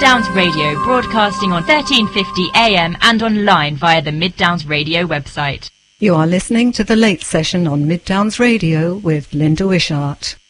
Mid-Downs Radio, broadcasting on 1350 AM and online via the Mid-Downs Radio website. You are listening to The Late Session on Mid-Downs Radio with Linda Wishart.